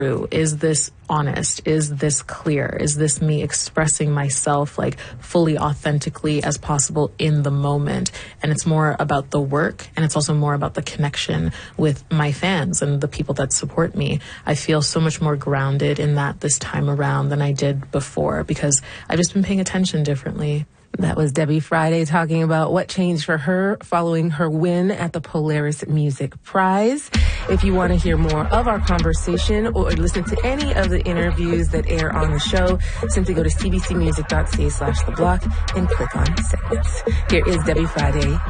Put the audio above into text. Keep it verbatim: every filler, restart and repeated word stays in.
true? Is this honest? Is this clear? Is this me expressing myself like fully authentically as possible in the moment? And it's more about the work, and it's also more about the connection with my fans and the people that support me. I feel so much more grounded in that this time around than I did before, because I've just been paying attention differently. That was Debbie Friday talking about what changed for her following her win at the Polaris Music Prize. If you want to hear more of our conversation or listen to any of the interviews that air on the show, simply go to cbcmusic.ca slash the block and click on segments. Here is Debbie Friday